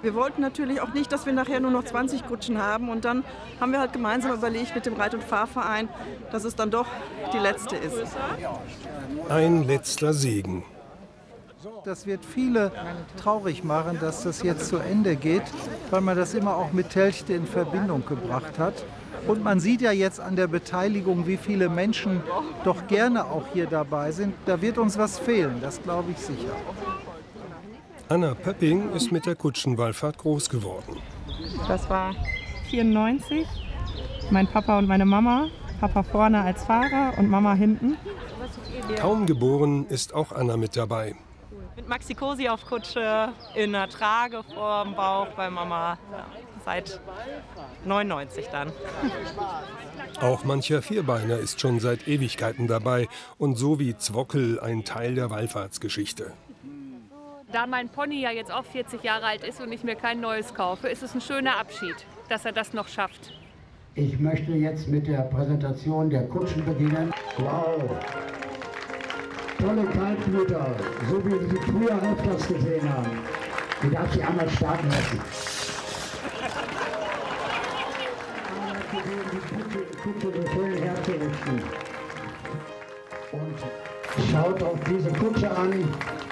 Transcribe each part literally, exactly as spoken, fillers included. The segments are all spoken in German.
Wir wollten natürlich auch nicht, dass wir nachher nur noch zwanzig Kutschen haben. Und dann haben wir halt gemeinsam überlegt mit dem Reit- und Fahrverein, dass es dann doch die letzte ist. Ein letzter Segen. Das wird viele traurig machen, dass das jetzt zu Ende geht, weil man das immer auch mit Telchte in Verbindung gebracht hat. Und man sieht ja jetzt an der Beteiligung, wie viele Menschen doch gerne auch hier dabei sind. Da wird uns was fehlen, das glaube ich sicher. Anna Pöpping ist mit der Kutschenwallfahrt groß geworden. Das war vierundneunzig. Mein Papa und meine Mama. Papa vorne als Fahrer und Mama hinten. Kaum geboren ist auch Anna mit dabei. Mit Maxi Cosi auf Kutsche, in der Trage vor dem Bauch bei Mama. Ja, seit neunundneunzig dann. Auch mancher Vierbeiner ist schon seit Ewigkeiten dabei und so wie Zwockel ein Teil der Wallfahrtsgeschichte. Da mein Pony ja jetzt auch vierzig Jahre alt ist und ich mir kein neues kaufe, ist es ein schöner Abschied, dass er das noch schafft. Ich möchte jetzt mit der Präsentation der Kutschen beginnen. Wow! Tolle Kaltblüter, so wie Sie sie früher öfters gesehen haben. Die darf ich einmal starten lassen. Die Kutsche so schön herzurichten. Und schaut auf diese Kutsche an.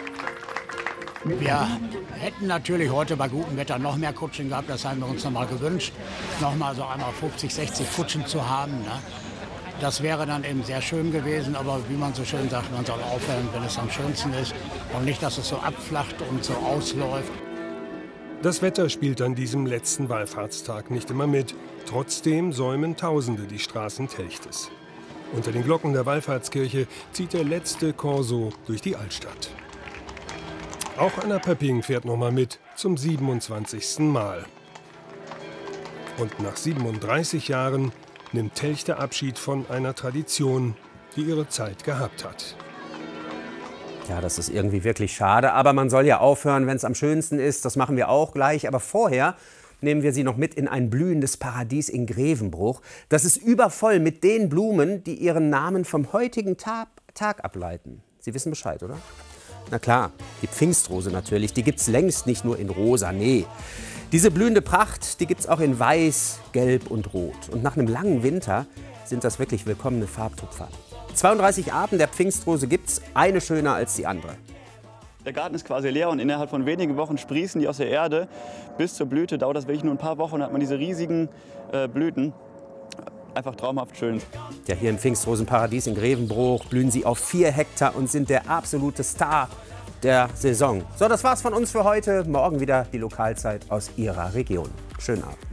Wir hätten natürlich heute bei gutem Wetter noch mehr Kutschen gehabt, das haben wir uns noch mal gewünscht, noch mal so einmal fünfzig, sechzig Kutschen zu haben. Ne? Das wäre dann eben sehr schön gewesen, aber wie man so schön sagt, man soll aufhören, wenn es am schönsten ist und nicht, dass es so abflacht und so ausläuft. Das Wetter spielt an diesem letzten Wallfahrtstag nicht immer mit. Trotzdem säumen Tausende die Straßen Telchtes. Unter den Glocken der Wallfahrtskirche zieht der letzte Corso durch die Altstadt. Auch Anna Pöpping fährt noch mal mit zum siebenundzwanzigsten Mal. Und nach siebenunddreißig Jahren nimmt Telchte Abschied von einer Tradition, die ihre Zeit gehabt hat. Ja, das ist irgendwie wirklich schade. Aber man soll ja aufhören, wenn es am schönsten ist. Das machen wir auch gleich. Aber vorher nehmen wir Sie noch mit in ein blühendes Paradies in Grevenbruch. Das ist übervoll mit den Blumen, die ihren Namen vom heutigen Tag, Tag ableiten. Sie wissen Bescheid, oder? Na klar, die Pfingstrose natürlich, die gibt's längst nicht nur in rosa, nee. Diese blühende Pracht, die gibt's auch in weiß, gelb und rot. Und nach einem langen Winter sind das wirklich willkommene Farbtupfer. zweiunddreißig Arten der Pfingstrose gibt's, eine schöner als die andere. Der Garten ist quasi leer und innerhalb von wenigen Wochen sprießen die aus der Erde. Bis zur Blüte dauert das wirklich nur ein paar Wochen, dann hat man diese riesigen äh, Blüten. Einfach traumhaft schön. Ja, hier im Pfingstrosenparadies in Grevenbruch blühen sie auf vier Hektar und sind der absolute Star der Saison. So, das war's von uns für heute. Morgen wieder die Lokalzeit aus Ihrer Region. Schönen Abend.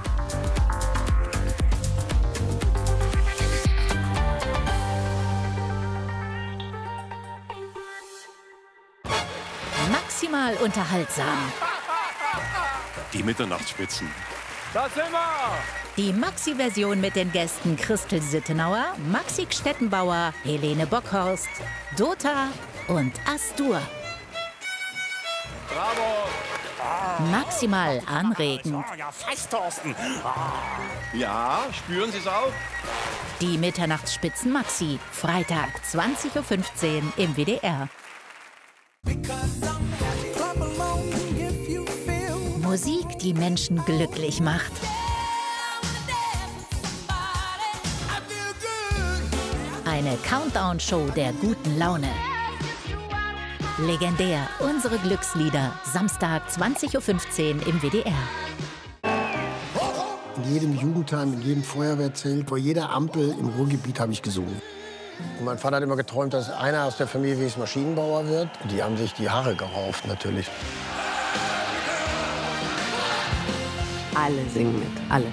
Maximal unterhaltsam. Die Mitternachtsspitzen. Da sind wir! Die Maxi-Version mit den Gästen Christel Sittenauer, Maxi Stettenbauer, Helene Bockhorst, Dota und Astur. Bravo! Ah. Maximal anregend. Ja, fast, Thorsten. Ah. Ja, spüren Sie es auch? Die Mitternachtsspitzen Maxi, Freitag zwanzig Uhr fünfzehn im W D R. Musik, die Menschen glücklich macht. Eine Countdown-Show der guten Laune. Legendär, unsere Glückslieder, Samstag zwanzig Uhr fünfzehn im W D R. In jedem Jugendheim, in jedem Feuerwehrzelt, vor jeder Ampel im Ruhrgebiet habe ich gesungen. Und mein Vater hat immer geträumt, dass einer aus der Familie wie es Maschinenbauer wird. Die haben sich die Haare gerauft, natürlich. Alle singen mit, alle.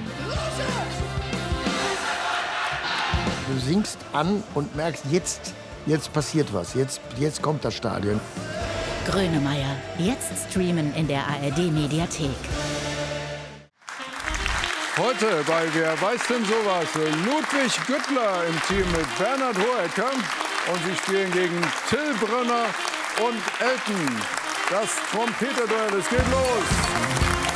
Du singst an und merkst, jetzt, jetzt passiert was, jetzt, jetzt kommt das Stadion. Grönemeyer, jetzt streamen in der A R D-Mediathek. Heute bei Wer weiß denn sowas? Ludwig Güttler im Team mit Bernhard Hohecker. Und sie spielen gegen Till Brönner und Elton. Das Trompeterduell, es geht los.